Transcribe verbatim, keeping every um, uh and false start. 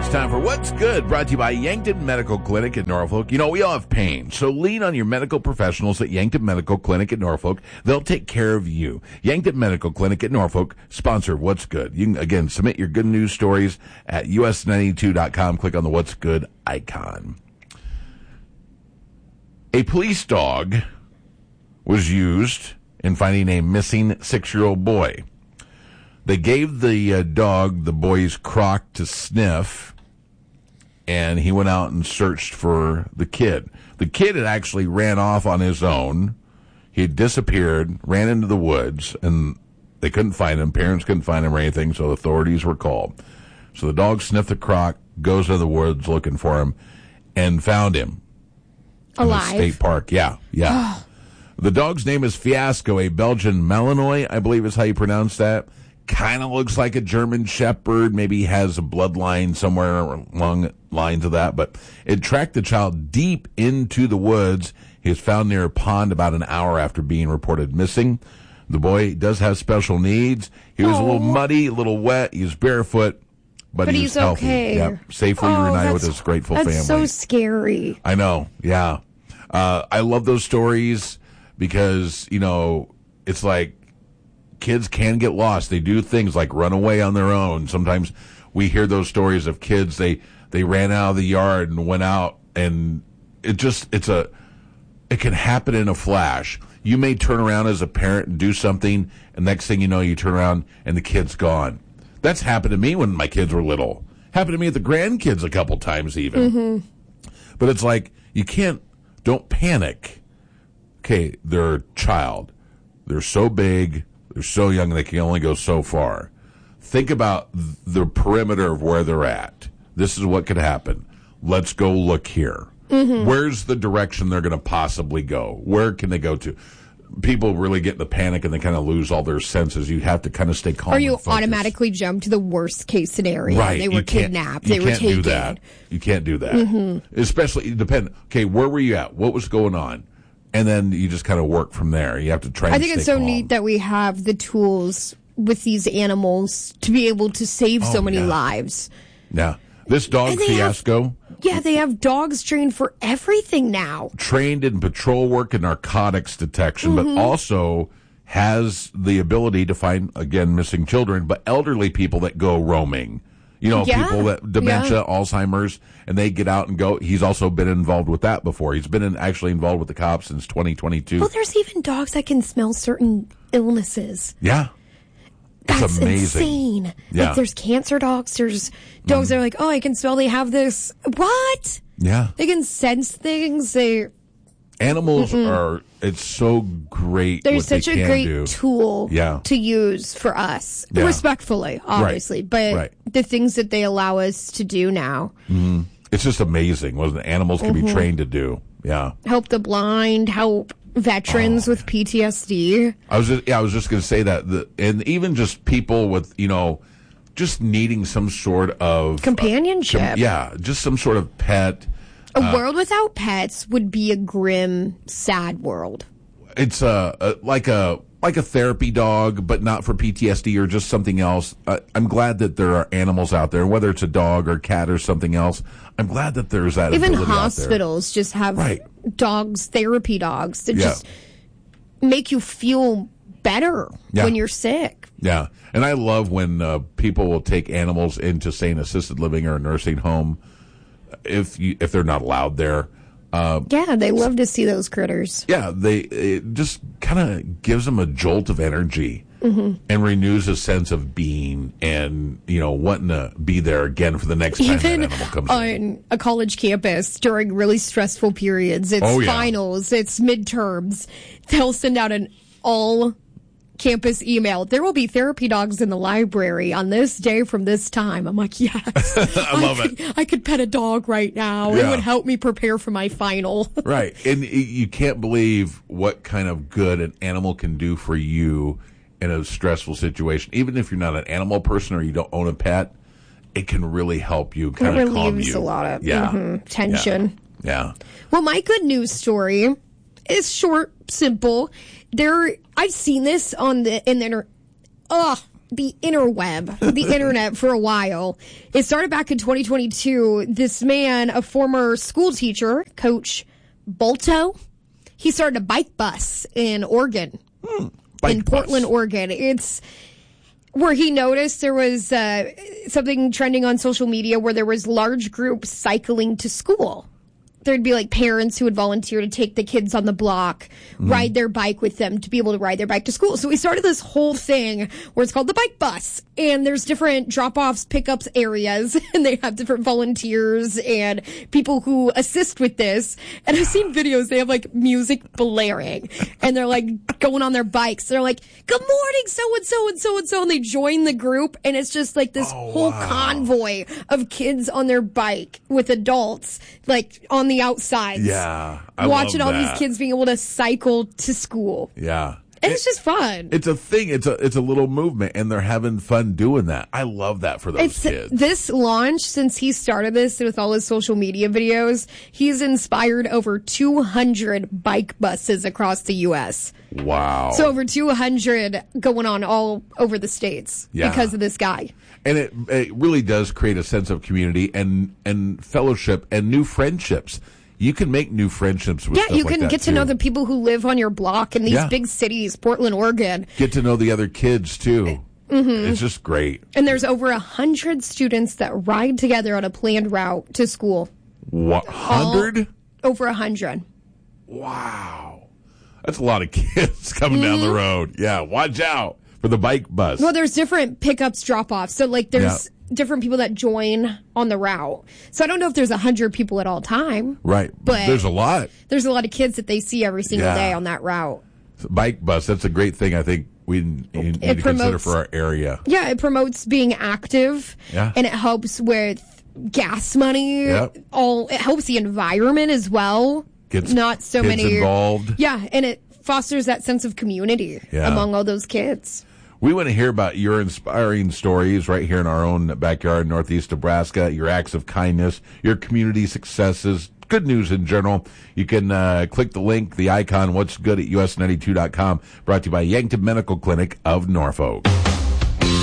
Time for What's Good, brought to you by Yankton Medical Clinic in Norfolk. You know, we all have pain, so lean on your medical professionals at Yankton Medical Clinic in Norfolk. They'll take care of you. Yankton Medical Clinic in Norfolk, sponsor of What's Good. You can, again, submit your good news stories at U S ninety-two dot com. Click on the What's Good icon. A police dog was used in finding a missing six-year-old boy. They gave the uh, dog the boy's crock to sniff, and he went out and searched for the kid. The kid had actually ran off on his own. He had disappeared, ran into the woods, and they couldn't find him. Parents couldn't find him or anything, so authorities were called. So the dog sniffed the crock, goes to the woods looking for him, and found him. Alive? In the state park, yeah, yeah. The dog's name is Fiasco, a Belgian Malinois, I believe is how you pronounce that. Kind of looks like a German Shepherd. Maybe has a bloodline somewhere along lines of that. But it tracked the child deep into the woods. He was found near a pond about an hour after being reported missing. The boy does have special needs. He was Aww. a little muddy, a little wet. He was barefoot, but, but he he's was healthy. okay. Yep. Safely oh, reunited with his grateful that's family. That's so scary. I know. Yeah. Uh, I love those stories because, you know, it's like, kids can get lost. They do things like run away on their own. Sometimes we hear those stories of kids, they, they ran out of the yard and went out, and it just, it's a, it can happen in a flash. You may turn around as a parent and do something, and next thing you know, you turn around and the kid's gone. That's happened to me when my kids were little. Happened to me with the grandkids a couple times even. Mm-hmm. But it's like, you can't, don't panic. Okay, they're a child. They're so big. They're so young they can only go so far. Think about the perimeter of where they're at. This is what could happen. Let's go look here. Mm-hmm. Where's the direction they're going to possibly go? Where can they go to? People really get in the panic and they kind of lose all their senses. You have to kind of stay calm. Or you and focus. Automatically jump to the worst case scenario. Right. They were you kidnapped. You they were can't taken. do that. You can't do that. Mm-hmm. Especially, depend. Okay, where were you at? What was going on? And then you just kind of work from there. You have to try. I and think stay it's so calm. neat that we have the tools with these animals to be able to save Oh, so many yeah. lives. Yeah. This dog, And they Fiasco, have- yeah, they have dogs trained for everything now. trained in patrol work and narcotics detection, Mm-hmm. but also has the ability to find, again, missing children, but elderly people that go roaming. You know, Yeah. people that dementia, Yeah. Alzheimer's, and they get out and go. He's also been involved with that before. He's been in, actually involved with the cops since twenty twenty-two. Well, there's even dogs that can smell certain illnesses. Yeah. It's That's amazing. insane. Yeah. Like, there's cancer dogs. There's dogs that are like, oh, I can smell they have this. What? Yeah. They can sense things. They Animals are, it's so great They're what such they a can great do. tool Yeah. to use for us, Yeah. respectfully, obviously. But Right. the things that they allow us to do now, It's just amazing what the animals can Mm-hmm. be trained to do. Yeah. help the blind, help veterans Oh, with P T S D. I was just, yeah, I was just going to say that, the, and even just people with, you know, just needing some sort of Companionship. uh, com- yeah, just some sort of pet. A world without pets would be a grim, sad world. It's a, a like a like a therapy dog, but not for P T S D or just something else. Uh, I'm glad that there are animals out there, whether it's a dog or cat or something else. I'm glad that there's that. Even ability out there. hospitals just have Right. dogs, therapy dogs, that Yeah. just make you feel better Yeah. when you're sick. Yeah, and I love when uh, people will take animals into, say, an assisted living or a nursing home, if you, if they're not allowed there. Uh, Yeah, they love to see those critters. yeah, they it just kind of gives them a jolt of energy Mm-hmm. and renews a sense of being and, you know, wanting to be there again for the next time Even that animal comes on in. a college campus during really stressful periods, it's Oh, yeah. finals, it's midterms, they'll send out an all campus email. There will be therapy dogs in the library on this day from this time. I'm like, yes. I love could, it. I could pet a dog right now. It Yeah. would help me prepare for my final. Right, and y- you can't believe what kind of good an animal can do for you in a stressful situation. Even if you're not an animal person or you don't own a pet, it can really help you, It kind of calm relieves you. a lot of yeah. mhm, tension. Yeah. Well, my good news story is short, simple. There, I've seen this on the in the inter- Ugh, the interweb, the internet for a while. It started back in twenty twenty-two. This man, a former school teacher, Coach Bolto, he started a bike bus in Oregon, hmm, bike in Portland, bus. Oregon. It's where he noticed there was uh, something trending on social media where there was large groups cycling to school. There'd be like parents who would volunteer to take the kids on the block, mm. ride their bike with them to be able to ride their bike to school. So we started this whole thing where it's called the bike bus, and there's different drop-offs, pickups areas, and they have different volunteers and people who assist with this. And I've seen videos, they have like music blaring, and they're like going on their bikes. They're like, good morning, so-and-so and so-and-so, and they join the group, and it's just like this oh, whole wow. convoy of kids on their bike with adults, like on the outside. Yeah. I watching love all that. these kids being able to cycle to school. Yeah. And it, it's just fun. It's a thing. It's a it's a little movement, and they're having fun doing that. I love that for those It's kids. this launch, since he started this with all his social media videos, he's inspired over two hundred bike buses across the U S. Wow. So over two hundred going on all over the states Yeah. because of this guy. And it it really does create a sense of community and and fellowship and new friendships. You can make new friendships with Yeah, stuff you like can that, get to too. know the people who live on your block in these Yeah. big cities, Portland, Oregon. Get to know the other kids too. Mm-hmm. It's just great. And there's over a hundred students that ride together on a planned route to school. What hundred? Over a hundred. Wow, that's a lot of kids coming down Mm-hmm. the road. Yeah, watch out for the bike bus. Well, there's different pickups, drop-offs. So, like, there's Yeah. different people that join on the route. So I don't know if there's a hundred people at all time. Right, But there's a lot. There's a lot of kids that they see every single Yeah. day on that route. Bike bus. That's a great thing. I think we need to consider promotes- for our area. Yeah, it promotes being active. Yeah. And it helps with gas money. Yep. All it helps the environment as well. Gets Not so kids many involved. Yeah, and it fosters that sense of community Yeah. among all those kids. We want to hear about your inspiring stories right here in our own backyard, Northeast Nebraska, your acts of kindness, your community successes, good news in general. You can uh, click the link, the icon, What's Good at U S ninety-two dot com, brought to you by Yankton Medical Clinic of Norfolk.